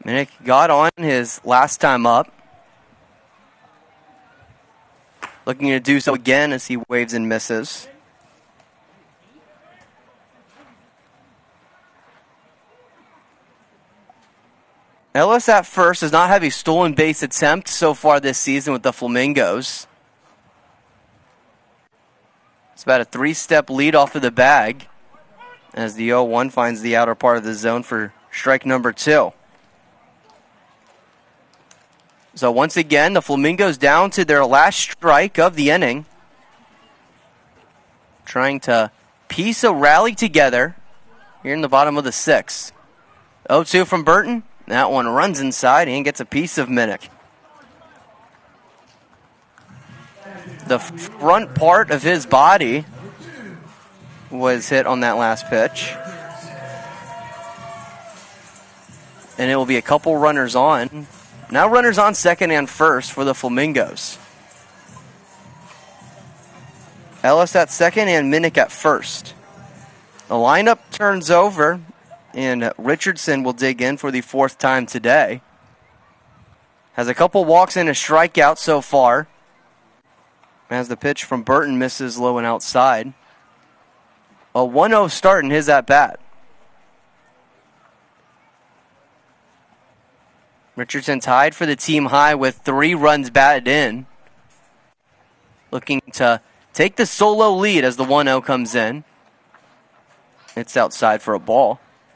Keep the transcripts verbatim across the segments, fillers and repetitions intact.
Minnick got on his last time up. Looking to do so again as he waves and misses. Ellis at first does not have a stolen base attempt so far this season with the Flamingos. It's about a three-step lead off of the bag as the oh one finds the outer part of the zone for strike number two. So once again, the Flamingos down to their last strike of the inning. Trying to piece a rally together here in the bottom of the sixth. oh two from Burton. That one runs inside and gets a piece of Minnick. The front part of his body was hit on that last pitch. And it will be a couple runners on. Now runners on second and first for the Flamingos. Ellis at second and Minnick at first. The lineup turns over, and Richardson will dig in for the fourth time today. Has a couple walks and a strikeout so far. As the pitch from Burton misses low and outside. A one oh start in his at-bat. Richardson tied for the team high with three runs batted in. Looking to take the solo lead as the one oh comes in. It's outside for a ball.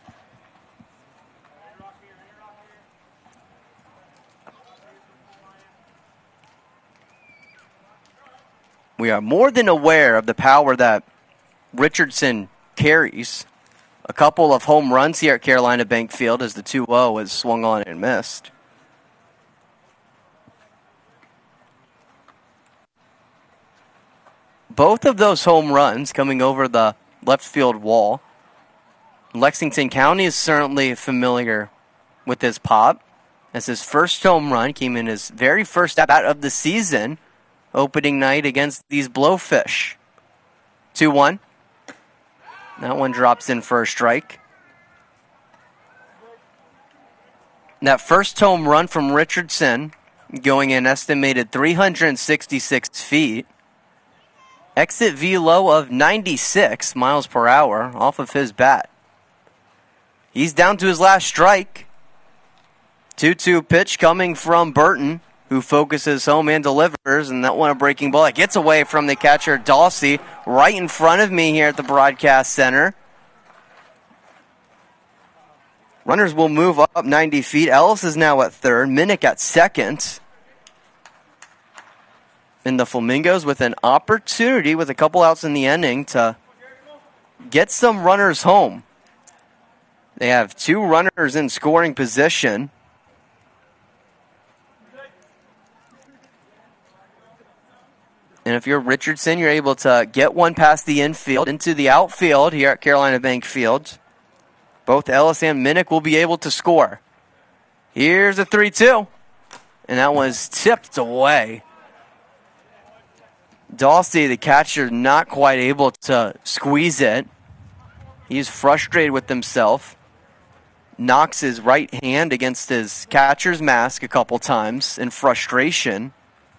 We are more than aware of the power that Richardson carries. A couple of home runs here at Carolina Bank Field as the two oh was swung on and missed. Both of those home runs coming over the left field wall. Lexington County is certainly familiar with this pop, as his first home run came in his very first at-bat of the season, opening night against these Blowfish. two one. That one drops in for a strike. That first home run from Richardson going an estimated three hundred sixty-six feet. Exit velo of ninety-six miles per hour off of his bat. He's down to his last strike. two two pitch coming from Burton, who focuses home and delivers, and that one a breaking ball. It gets away from the catcher, Dawsey, right in front of me here at the broadcast center. Runners will move up ninety feet. Ellis is now at third. Minnick at second. And the Flamingos with an opportunity with a couple outs in the inning to get some runners home. They have two runners in scoring position. And if you're Richardson, you're able to get one past the infield into the outfield here at Carolina Bank Field. Both Ellis and Minnick will be able to score. Here's a three two. And that was tipped away. Dawsey, the catcher, not quite able to squeeze it. He's frustrated with himself. Knocks his right hand against his catcher's mask a couple times in frustration.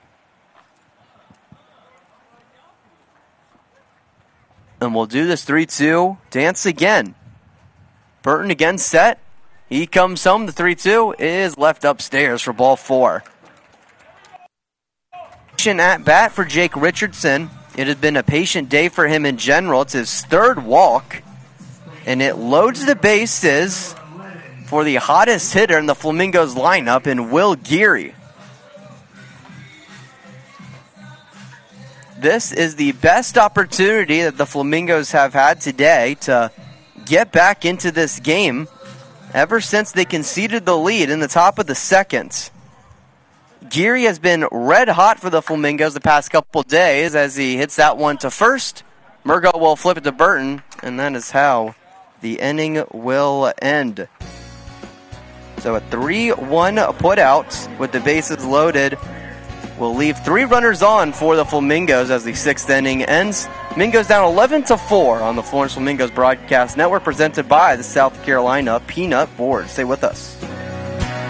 And we'll do this three two dance again. Burton again set. He comes home. The three two is left upstairs for ball four. At bat for Jake Richardson. It has been a patient day for him in general. It's his third walk. And it loads the bases for the hottest hitter in the Flamingos lineup in Will Geary. This is the best opportunity that the Flamingos have had today to get back into this game ever since they conceded the lead in the top of the second. Geary has been red hot for the Flamingos the past couple days as he hits that one to first. Murgo will flip it to Burton, and that is how the inning will end. So a three one put out with the bases loaded will leave three runners on for the Flamingos as the sixth inning ends. Flamingos down eleven to four on the Florence Flamingos Broadcast Network, presented by the South Carolina Peanut Board. Stay with us.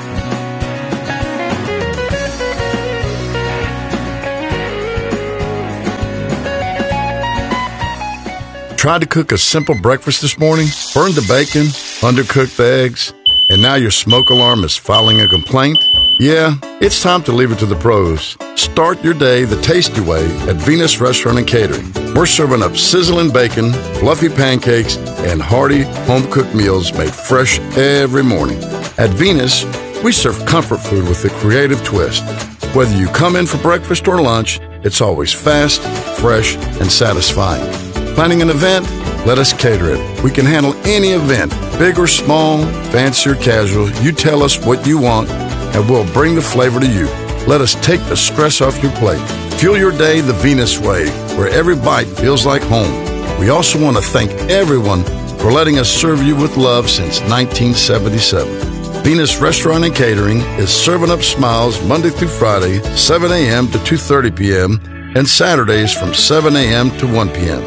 tried to cook a simple breakfast this morning, burned the bacon, undercooked the eggs, and now your smoke alarm is filing a complaint? Yeah, it's time to leave it to the pros. Start your day the tasty way at Venus Restaurant and Catering. We're serving up sizzling bacon, fluffy pancakes, and hearty home-cooked meals made fresh every morning. At Venus, we serve comfort food with a creative twist. Whether you come in for breakfast or lunch, it's always fast, fresh, and satisfying. Planning an event? Let us cater it. We can handle any event, big or small, fancy or casual. You tell us what you want, and we'll bring the flavor to you. Let us take the stress off your plate. Fuel your day the Venus way, where every bite feels like home. We also want to thank everyone for letting us serve you with love since nineteen seventy-seven. Venus Restaurant and Catering is serving up smiles Monday through Friday, seven a.m. to two thirty p.m., and Saturdays from seven a.m. to one p.m.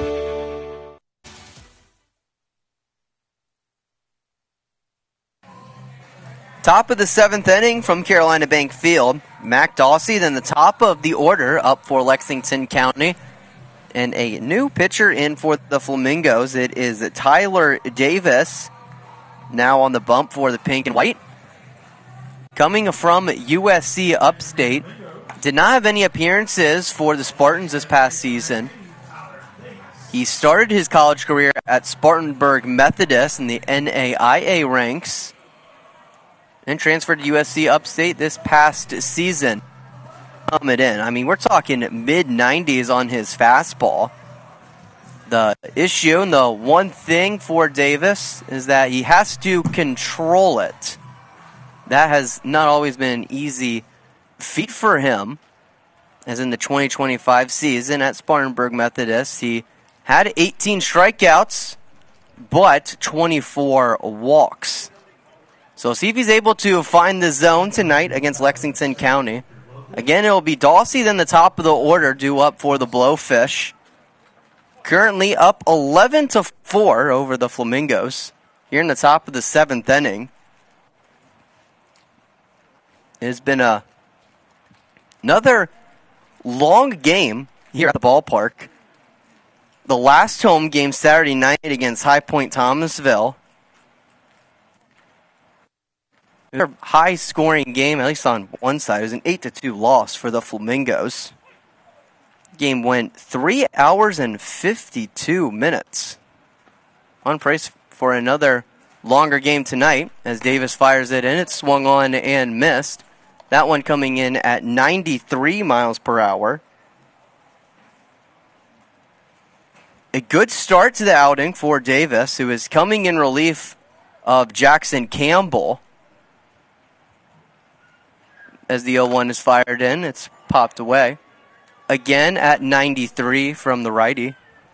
Top of the seventh inning from Carolina Bank Field. Mac Dawsey, then the top of the order up for Lexington County. And a new pitcher in for the Flamingos. It is Tyler Davis, now on the bump for the pink and white. Coming from U S C Upstate. Did not have any appearances for the Spartans this past season. He started his college career at Spartanburg Methodist in the N A I A ranks, and transferred to U S C Upstate this past season. Coming in, I mean, we're talking mid nineties on his fastball. The issue and the one thing for Davis is that he has to control it. That has not always been an easy feat for him. As in the twenty twenty-five season at Spartanburg Methodist, he had eighteen strikeouts, but twenty-four walks. So see if he's able to find the zone tonight against Lexington County. Again, it will be Dawsey, then the top of the order, due up for the Blowfish. Currently up eleven to four over the Flamingos here in the top of the seventh inning. It has been a, another long game here at the ballpark. The last home game Saturday night against High Point Thomasville. It was a high-scoring game, at least on one side. It was an eight to two loss for the Flamingos. Game went three hours and fifty-two minutes. On pace for another longer game tonight as Davis fires it in. It swung on and missed. That one coming in at ninety-three miles per hour. A good start to the outing for Davis, who is coming in relief of Jackson Campbell. As the oh one is fired in, it's popped away. Again at ninety-three from the righty.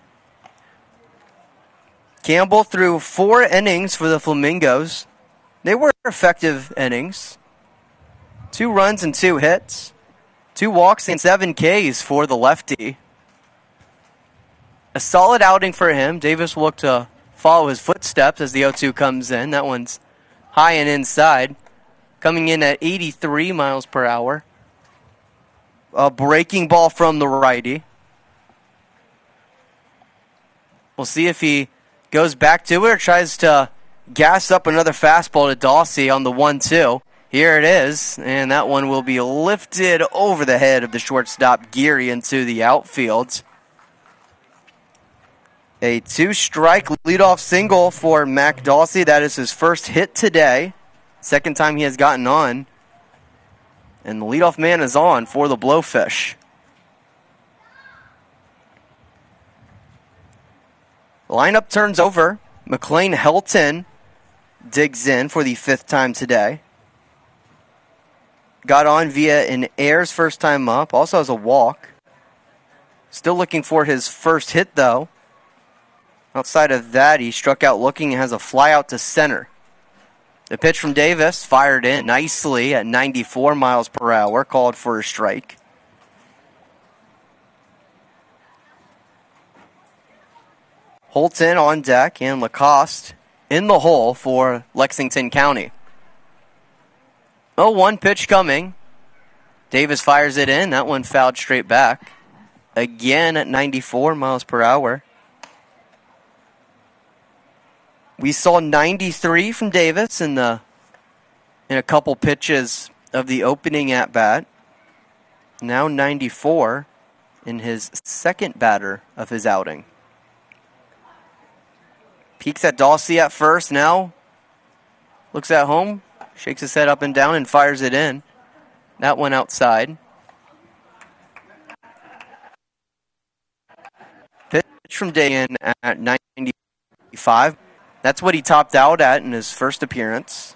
Campbell threw four innings for the Flamingos. They were effective innings. Two runs and two hits. Two walks and seven Ks for the lefty. A solid outing for him. Davis will look to follow his footsteps as the oh two comes in. That one's high and inside. Coming in at eighty-three miles per hour. A breaking ball from the righty. We'll see if he goes back to it or tries to gas up another fastball to Dawsey on the one two. Here it is, and that one will be lifted over the head of the shortstop, Geary, into the outfield. A two-strike leadoff single for Mac Dawsey. That is his first hit today. Second time he has gotten on. And the leadoff man is on for the Blowfish. The lineup turns over. McLean Helton digs in for the fifth time today. Got on via an errors first time up. Also has a walk. Still looking for his first hit, though. Outside of that, he struck out looking and has a fly out to center. The pitch from Davis fired in nicely at ninety-four miles per hour, called for a strike. Holton on deck and Lacoste in the hole for Lexington County. Oh, one pitch coming. Davis fires it in. That one fouled straight back. Again at ninety-four miles per hour. We saw ninety-three from Davis in the in a couple pitches of the opening at bat. Now ninety-four in his second batter of his outing. Peeks at Dawsey at first, now looks at home, shakes his head up and down and fires it in. That went outside. Pitch from Dayan at ninety-five. That's what he topped out at in his first appearance.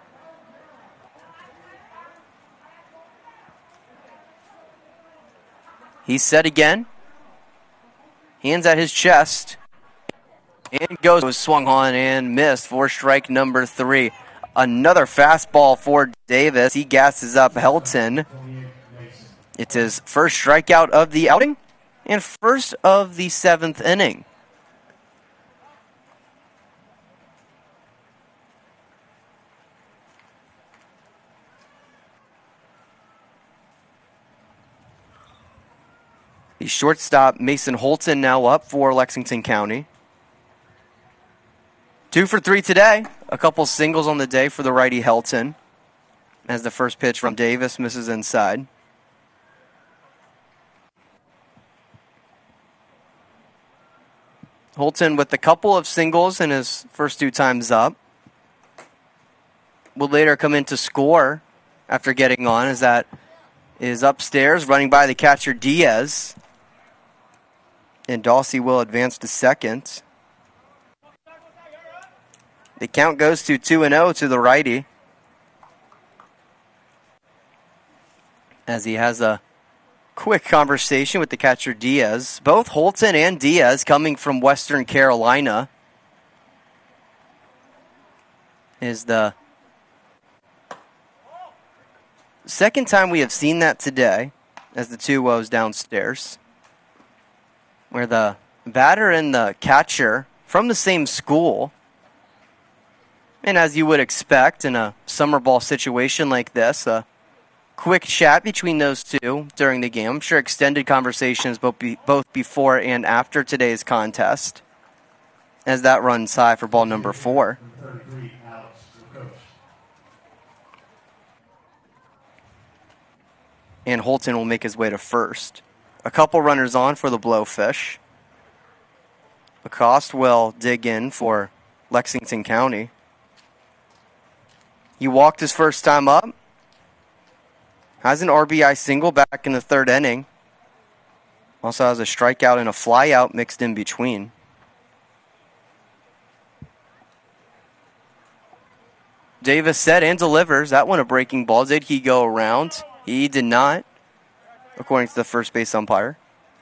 He's set again. Hands at his chest. And goes, swung on and missed for strike number three. Another fastball for Davis. He gasses up Helton. It's his first strikeout of the outing and first of the seventh inning. The shortstop, Mason Holton, now up for Lexington County. Two for three today. A couple singles on the day for the righty Helton. As the first pitch from Davis misses inside. Holton with a couple of singles in his first two times up. Will later come in to score after getting on, as that is upstairs, running by the catcher Diaz. And Dawsey will advance to second. The count goes to two and oh to the righty. As he has a quick conversation with the catcher Diaz. Both Holton and Diaz coming from Western Carolina. Is the second time we have seen that today, as the two woes downstairs, where the batter and the catcher from the same school. And as you would expect in a summer ball situation like this, a quick chat between those two during the game. I'm sure extended conversations both, be, both before and after today's contest, as that runs high for ball number four. And Holton will make his way to first. A couple runners on for the Blowfish. Lacoste will dig in for Lexington County. He walked his first time up. Has an R B I single back in the third inning. Also has a strikeout and a flyout mixed in between. Davis set and delivers. That one a breaking ball. Did he go around? He did not, according to the first base umpire.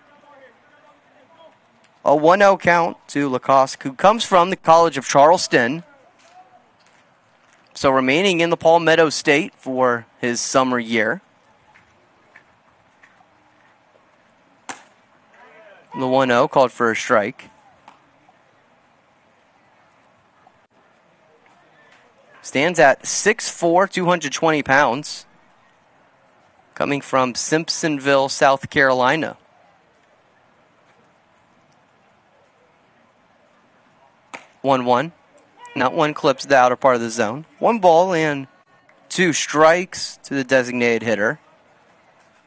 A one oh count to Lacoste, who comes from the College of Charleston. So remaining in the Palmetto State for his summer year. The one oh called for a strike. Stands at six foot four, two hundred twenty pounds. Coming from Simpsonville, South Carolina. one one. Not one clips the outer part of the zone. One ball and two strikes to the designated hitter.